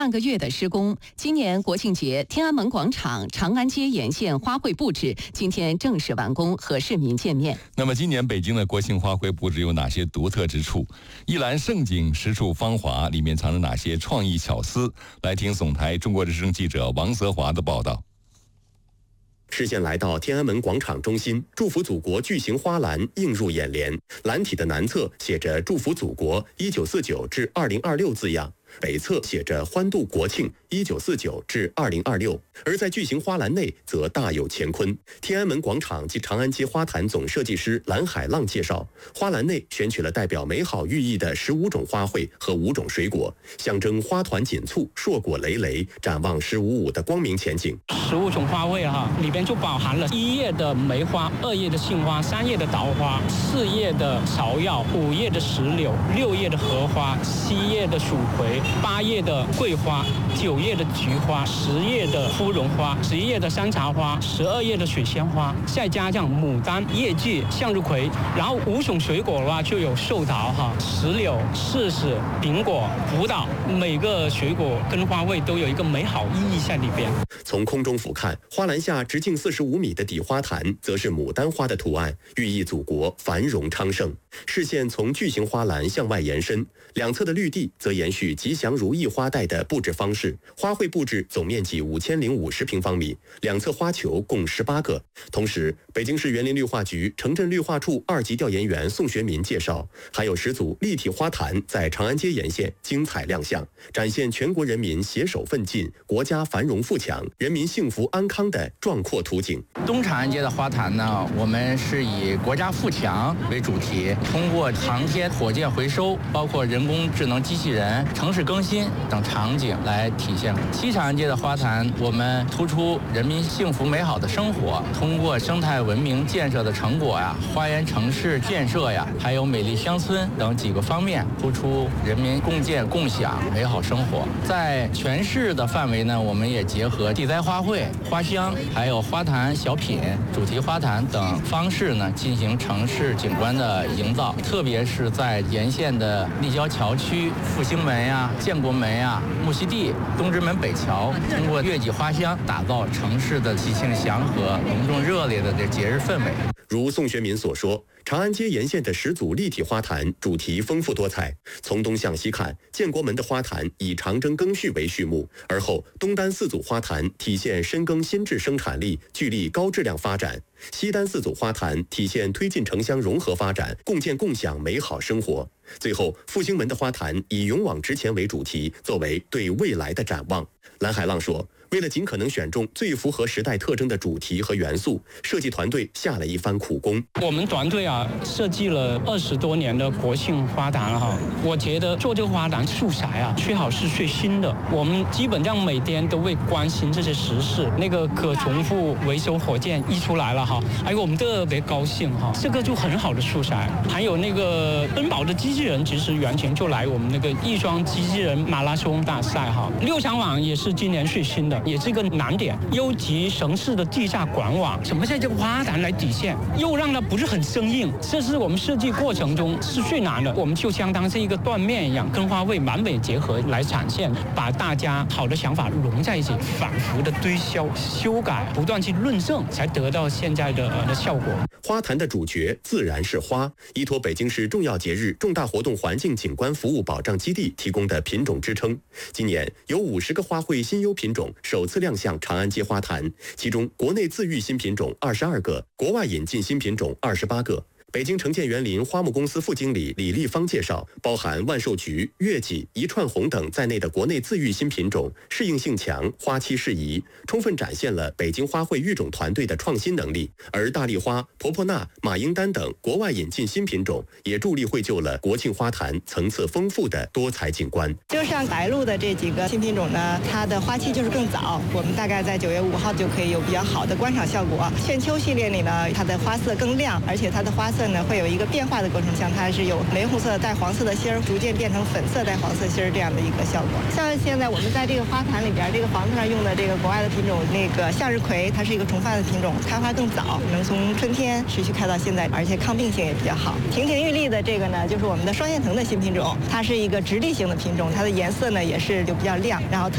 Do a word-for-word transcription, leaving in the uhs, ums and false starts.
半个月的施工，今年国庆节天安门广场、长安街沿线花卉布置今天正式完工，和市民见面。 那么今年北京的国庆花卉布置有哪些独特之处？一览盛景，十处芳华，里面藏着哪些创意巧思？来听总台中国之声记者王泽华的报道。 视线来到天安门广场中心，祝福祖国巨型花篮映入眼帘，篮体的南侧写着祝福祖国一九四九至二零二六字样，北侧写着欢度国庆一九四九至二零二六，而在巨型花篮内则大有乾坤。天安门广场及长安街花坛总设计师蓝海浪介绍，花篮内选取了代表美好寓意的十五种花卉和五种水果，象征花团锦簇、硕果累累，展望十五五的光明前景。 十五种花卉哈，里边就包含了一叶的梅花、二叶的杏花、三叶的桃花、四叶的芍药、五叶的石榴、六叶的荷花、七叶的蜀葵、八叶的桂花、九叶的菊花、十叶的芙蓉花、十一叶的山茶花、十二叶的水仙花，再加上牡丹、叶季、向日葵，然后五种水果的话就有寿桃哈、石榴、柿子、苹果、葡萄，每个水果跟花卉都有一个美好意义在里边。 从空中俯瞰，花篮下直径四十五米的底花坛，则是牡丹花的图案，寓意祖国繁荣昌盛。视线从巨型花篮向外延伸，两侧的绿地则延续吉祥如意花带的布置方式。花卉布置总面积五千零五十平方米，两侧花球共十八个。同时，北京市园林绿化局城镇绿化处二级调研员宋学民介绍，还有十组立体花坛在长安街沿线精彩亮相，展现全国人民携手奋进、国家繁荣富强、人民幸福安康的壮阔图景。 东长安街的花坛呢，我们是以国家富强为主题，通过航天、火箭回收，包括人工智能机器人、城市更新等场景来体现。西长安街的花坛，我们突出人民幸福美好的生活，通过生态文明建设的成果呀、花园城市建设呀，还有美丽乡村等几个方面，突出人民共建共享美好生活。在全市的范围呢，我们也结合地栽花卉、花香，还有花坛小品、主题花坛等方式呢，进行城市景观的营造。特别是在沿线的立交桥区、复兴门呀、建国门呀、木樨地、东直门北桥，通过月季花香，打造城市的喜庆祥和、隆重热烈的这节日氛围。 如宋学民所说，长安街沿线的十组立体花坛主题丰富多彩。从东向西看，建国门的花坛以长征更序为序幕，而后东单四组花坛体现深耕新质生产力，聚力高质量发展；西单四组花坛体现推进城乡融合发展，共建共享美好生活。最后，复兴门的花坛以勇往直前为主题，作为对未来的展望。蓝海浪说，为了尽可能选中最符合时代特征的主题和元素，设计团队下了一番苦功。 我们团队啊，设计了二十多年的国庆花坛了哈。我觉得做这个花坛素材啊，最好是最新的。我们基本上每天都会关心这些时事。那个可重复维修火箭一出来了哈，还有我们特别高兴哈，这个就很好的素材。还有那个奔跑的机器人，其实原型就来我们那个亦庄机器人马拉松大赛哈。六场网也是今年最新的。也是一个难点，优级城市的地下管网，怎么在这个花坛来体现，又让它不是很生硬，这是我们设计过程中是最难的。我们就相当是一个缎面一样，跟花卉完美结合来展现，把大家好的想法融在一起，反复的推销、修改，不断去论证，才得到现在的呃的效果。 花坛的主角自然是花，依托北京市重要节日、重大活动环境景观服务保障基地提供的品种支撑。今年有五十个花卉新优品种首次亮相长安街花坛，其中国内自育新品种二十二个，国外引进新品种二十八个。北京城建园林花木公司副经理李立芳介绍，包含万寿菊、月季、一串红等在内的国内自育新品种适应性强，花期适宜，充分展现了北京花卉育种团队的创新能力。而大丽花、婆婆纳、马英丹等国外引进新品种也助力绘就了国庆花坛层次丰富的多彩景观。 就像白鹭的这几个新品种呢，它的花期就是更早，我们大概在九月五号就可以有比较好的观赏效果。炫秋系列里呢，它的花色更亮，而且它的花色呢会有一个变化的过程，像它是有玫红色带黄色的芯儿，逐渐变成粉色带黄色芯儿这样的一个效果。像现在我们在这个花坛里边，这个房子上用的这个国外的品种，那个向日葵，它是一个重泛的品种，开花更早，能从春天持续开到现在，而且抗病性也比较好。亭亭玉立的这个呢，就是我们的双线藤的新品种，它是一个直立型的品种，它的颜色呢也是就比较亮，然后特